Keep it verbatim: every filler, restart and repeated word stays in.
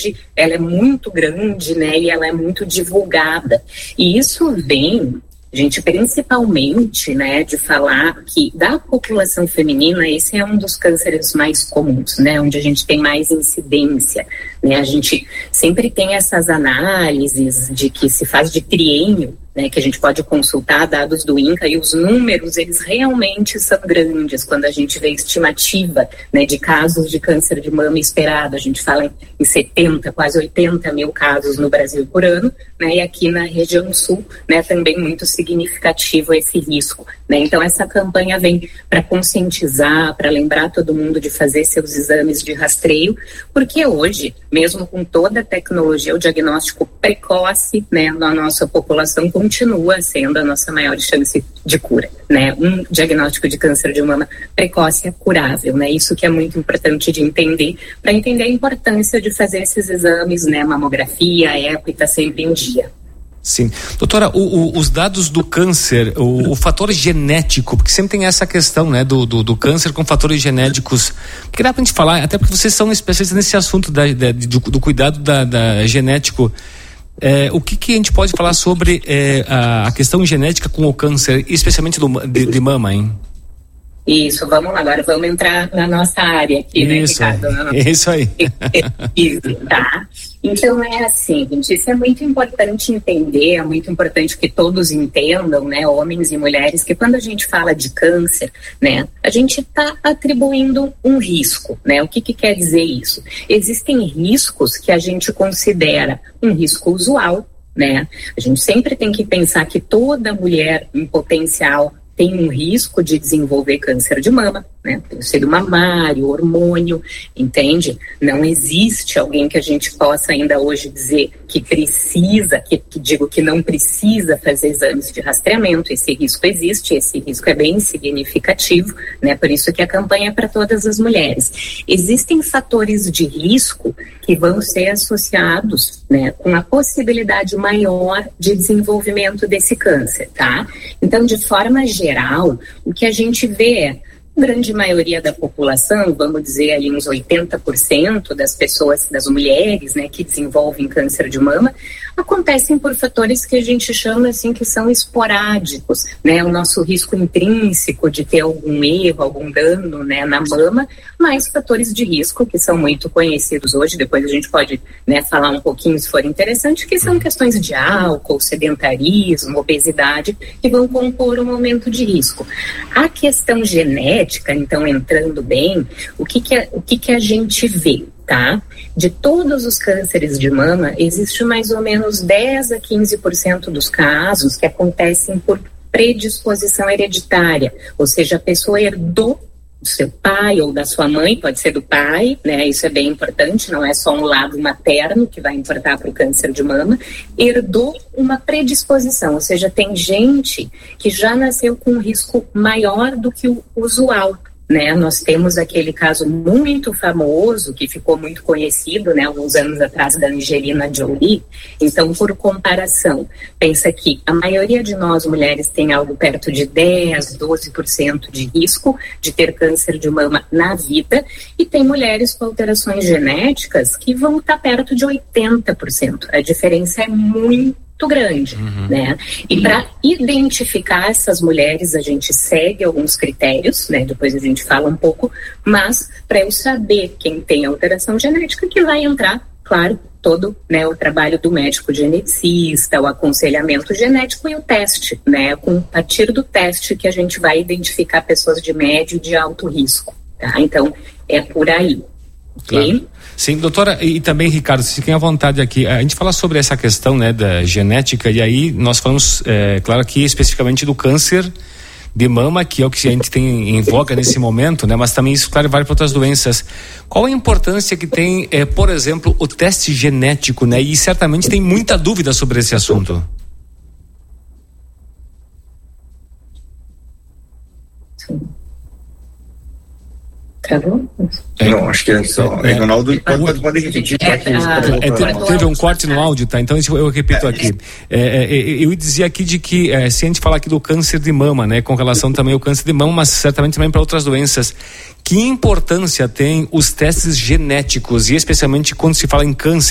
ela é muito grande, né, e ela é muito divulgada. E isso vem, gente, principalmente, né, de falar que da população feminina, esse é um dos cânceres mais comuns, né, onde a gente tem mais incidência, né, a gente sempre tem essas análises de que se faz de triênio, né, que a gente pode consultar dados do INCA e os números, eles realmente são grandes quando a gente vê estimativa, né, de casos de câncer de mama esperado. A gente fala em setenta, quase oitenta mil casos no Brasil por ano, né, e aqui na região sul, né, também muito significativo esse risco, né. Então essa campanha vem para conscientizar, para lembrar todo mundo de fazer seus exames de rastreio, porque hoje, mesmo com toda a tecnologia, o diagnóstico precoce, né, na nossa população continua sendo a nossa maior chance de cura, né? Um diagnóstico de câncer de mama precoce é curável, né? Isso que é muito importante de entender, para entender a importância de fazer esses exames, né? Mamografia, eco, e tá sempre em dia. Sim. Doutora, o, o, os dados do câncer, o, o fator genético, porque sempre tem essa questão, né, do, do, do câncer com fatores genéticos, que dá pra gente falar, até porque vocês são especialistas nesse assunto da, da, do, do cuidado da, da genético. É, o que, que a gente pode falar sobre é, a, a questão genética com o câncer, especialmente do, de, de mama, hein? Isso, vamos lá, agora vamos entrar na nossa área aqui, isso, né, Ricardo? Isso aí. Isso, tá? Então é assim, gente, isso é muito importante entender, é muito importante que todos entendam, né, homens e mulheres, que quando a gente fala de câncer, né, a gente está atribuindo um risco, né? O que que quer dizer isso? Existem riscos que a gente considera um risco usual, né? A gente sempre tem que pensar que toda mulher em potencial tem um risco de desenvolver câncer de mama, né? Tecido mamário, hormônio, entende? Não existe alguém que a gente possa ainda hoje dizer que precisa, que, que digo que não precisa fazer exames de rastreamento. Esse risco existe, esse risco é bem significativo, né? Por isso que a campanha é para todas as mulheres. Existem fatores de risco que vão ser associados, né, com a possibilidade maior de desenvolvimento desse câncer, tá? Então, de forma geral, o que a gente vê é grande maioria da população, vamos dizer ali uns oitenta por cento das pessoas, das mulheres, né, que desenvolvem câncer de mama, acontecem por fatores que a gente chama assim que são esporádicos, né, o nosso risco intrínseco de ter algum erro, algum dano, né, na mama, mais fatores de risco que são muito conhecidos hoje, depois a gente pode, né, falar um pouquinho se for interessante, que são questões de álcool, sedentarismo, obesidade, que vão compor um aumento de risco. A questão genética, então, entrando bem, o que que, o que que a gente vê, tá? De todos os cânceres de mama, existe mais ou menos dez a quinze por cento dos casos que acontecem por predisposição hereditária, ou seja, a pessoa herdou do seu pai ou da sua mãe, pode ser do pai, né? Isso é bem importante, não é só um lado materno que vai importar para o câncer de mama, herdou uma predisposição, ou seja, tem gente que já nasceu com um risco maior do que o usual, né? Nós temos aquele caso muito famoso, que ficou muito conhecido, né, alguns anos atrás, da Angelina Jolie. Então, por comparação, pensa que a maioria de nós mulheres tem algo perto de dez, doze por cento de risco de ter câncer de mama na vida, e tem mulheres com alterações genéticas que vão estar perto de oitenta por cento. A diferença é muito grande, uhum. né? E para identificar essas mulheres, a gente segue alguns critérios, né? Depois a gente fala um pouco, mas para eu saber quem tem alteração genética, que vai entrar, claro, todo, né, o trabalho do médico geneticista, o aconselhamento genético e o teste, né? Com, a partir do teste que a gente vai identificar pessoas de médio e de alto risco, tá? Então, é por aí. Claro. Ok? Sim, doutora, e também, Ricardo, se fiquem à vontade aqui, a gente fala sobre essa questão, né, da genética, e aí nós falamos, é, claro, aqui especificamente do câncer de mama, que é o que a gente tem em voga nesse momento, né, mas também isso, claro, vale para outras doenças. Qual a importância que tem, é, por exemplo, o teste genético, né, e certamente tem muita dúvida sobre esse assunto. Sim. Travou? É, não, acho que é só. É, Ronaldo, pode, pode, pode repetir. É, pode, a, pode é, teve, teve um corte no áudio, tá? Então eu repito aqui. É, é, eu dizia aqui de que, é, se a gente falar aqui do câncer de mama, né, com relação também ao câncer de mama, mas certamente também para outras doenças, que importância tem os testes genéticos, e especialmente quando se fala em câncer?